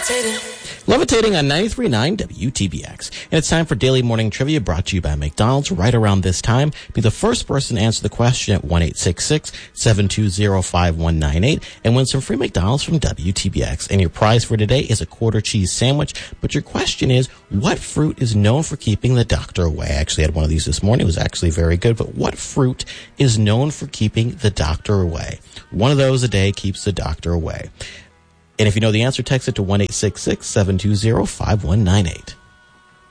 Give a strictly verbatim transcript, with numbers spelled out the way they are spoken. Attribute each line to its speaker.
Speaker 1: Levitating on ninety-three point nine W T B X. And it's time for Daily Morning Trivia brought to you by McDonald's. Right around this time, be the first person to answer the question at one eight six six, seven two zero, five one nine eight and win some free McDonald's from W T B X. And your prize for today is a quarter cheese sandwich. But your question is, what fruit is known for keeping the doctor away? I actually had one of these this morning. It was actually very good. But what fruit is known for keeping the doctor away? One of those a day keeps the doctor away. And if you know the answer, text it to one eight six six, seven two zero, five one nine eight.